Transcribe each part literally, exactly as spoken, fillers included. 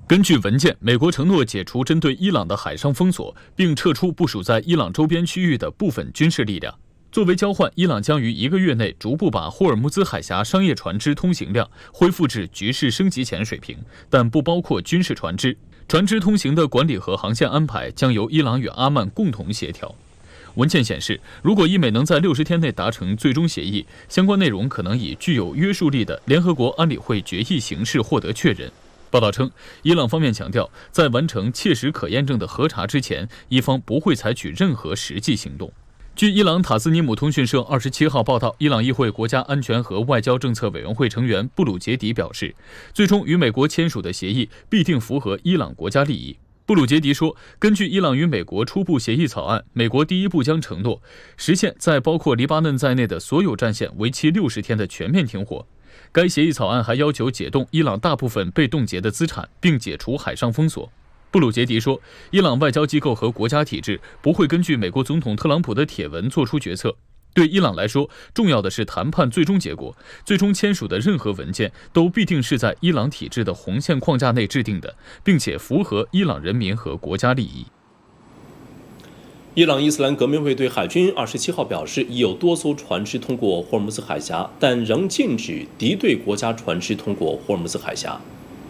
根据文件，美国承诺解除针对伊朗的海上封锁，并撤出部署在伊朗周边区域的部分军事力量。作为交换，伊朗将于一个月内逐步把霍尔木兹海峡商业船只通行量恢复至局势升级前水平，但不包括军事船只。船只通行的管理和航线安排将由伊朗与阿曼共同协调。文件显示，如果伊美能在六十天内达成最终协议，相关内容可能以具有约束力的联合国安理会决议形式获得确认。报道称，伊朗方面强调，在完成切实可验证的核查之前，伊方不会采取任何实际行动。据伊朗塔斯尼姆通讯社二十七号报道，伊朗议会国家安全和外交政策委员会成员布鲁杰迪表示，最终与美国签署的协议必定符合伊朗国家利益。布鲁杰迪说，根据伊朗与美国初步协议草案，美国第一步将承诺实现在包括黎巴嫩在内的所有战线为期六十天的全面停火。该协议草案还要求解冻伊朗大部分被冻结的资产，并解除海上封锁。布鲁杰迪说，伊朗外交机构和国家体制不会根据美国总统特朗普的帖文做出决策。对伊朗来说，重要的是谈判最终结果，最终签署的任何文件都必定是在伊朗体制的红线框架内制定的，并且符合伊朗人民和国家利益。 伊朗伊斯兰革命卫队海军二十七号表示，已有多艘船只通过霍尔木兹海峡，但仍禁止敌对国家船只通过霍尔木兹海峡。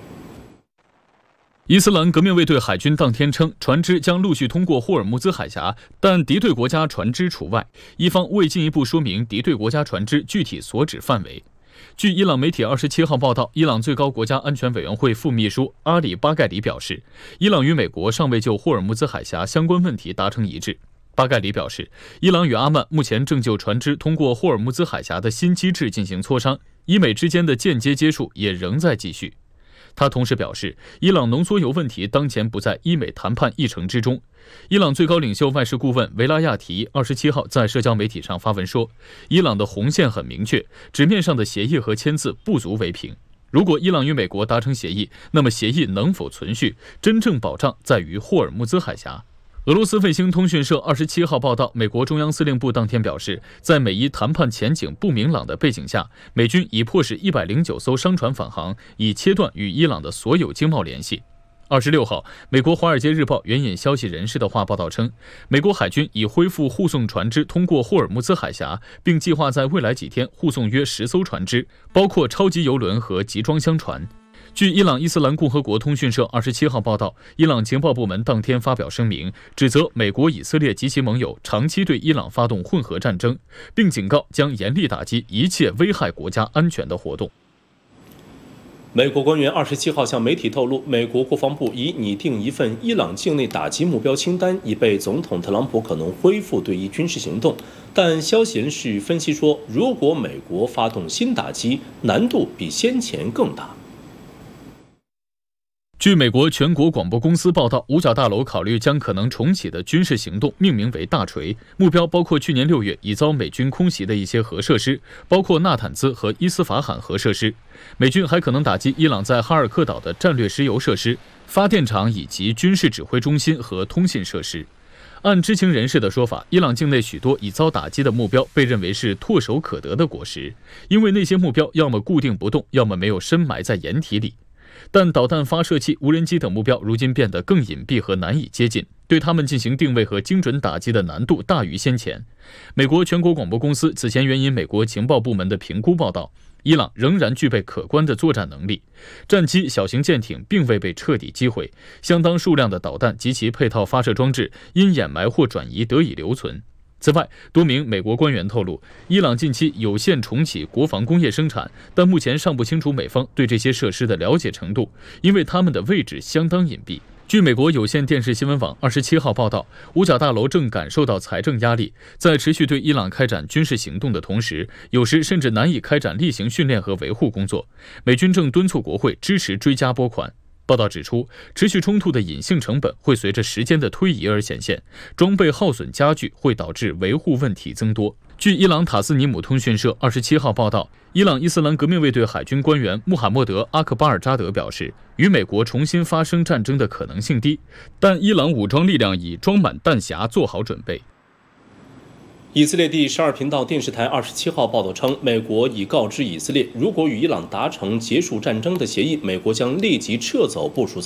伊斯兰革命卫队海军当天称，船只将陆续通过霍尔木兹海峡，但敌对国家船只除外。伊方未进一步说明敌对国家船只具体所指范围。据伊朗媒体二十七号报道，伊朗最高国家安全委员会副秘书阿里巴盖里表示，伊朗与美国尚未就霍尔木兹海峡相关问题达成一致。巴盖里表示，伊朗与阿曼目前正就船只通过霍尔木兹海峡的新机制进行磋商，伊美之间的间接接触也仍在继续。他同时表示，伊朗浓缩铀问题当前不在伊美谈判议程之中。伊朗最高领袖外事顾问维拉亚提二十七号在社交媒体上发文说，伊朗的红线很明确，纸面上的协议和签字不足为凭。如果伊朗与美国达成协议，那么协议能否存续，真正保障在于霍尔木兹海峡。俄罗斯卫星通讯社二十七号报道，美国中央司令部当天表示，在美伊谈判前景不明朗的背景下，美军已迫使一百零九艘商船返航，以切断与伊朗的所有经贸联系。二十六号，美国《华尔街日报》援引消息人士的话报道称，美国海军已恢复护送船只通过霍尔木兹海峡，并计划在未来几天护送约十艘船只，包括超级油轮和集装箱船。据伊朗伊斯兰共和国通讯社二十七号报道，伊朗情报部门当天发表声明，指责美国、以色列及其盟友长期对伊朗发动混合战争，并警告将严厉打击一切危害国家安全的活动。 美国官员二十七号向媒体透露，美国国防部已拟定一份伊朗境内打击目标清单，以备总统特朗普可能恢复对伊军事行动。但消息人士分析说，如果美国发动新打击，难度比先前更大。 据美国全国广播公司报道，五角大楼考虑将可能重启的军事行动命名为大锤，目标包括去年六月已遭美军空袭的一些核设施，包括纳坦兹和伊斯法罕核设施。美军还可能打击伊朗在哈尔克岛的战略石油设施、发电厂以及军事指挥中心和通信设施。按知情人士的说法，伊朗境内许多已遭打击的目标被认为是唾手可得的果实，因为那些目标要么固定不动，要么没有深埋在掩体里。但导弹发射器、无人机等目标如今变得更隐蔽和难以接近，对他们进行定位和精准打击的难度大于先前。美国全国广播公司此前援引美国情报部门的评估报道，伊朗仍然具备可观的作战能力，战机、小型舰艇并未被彻底击毁，相当数量的导弹及其配套发射装置因掩埋或转移得以留存。此外，多名美国官员透露，伊朗近期有限重启国防工业生产，但目前尚不清楚美方对这些设施的了解程度，因为它们的位置相当隐蔽。据美国有线电视新闻网二十七号报道，五角大楼正感受到财政压力，在持续对伊朗开展军事行动的同时，有时甚至难以开展例行训练和维护工作。美军正敦促国会支持追加拨款。报道指出，持续冲突的隐性成本会随着时间的推移而显现，装备耗损加剧会导致维护问题增多。据伊朗塔斯尼姆通讯社二十七号报道，伊朗伊斯兰革命卫队海军官员穆罕默德·阿克巴尔扎德表示，与美国重新发生战争的可能性低，但伊朗武装力量已装满弹匣，做好准备。 以色列第十二频道电视台二十七号报道称，美国已告知以色列，如果与伊朗达成结束战争的协议，美国将立即撤走部署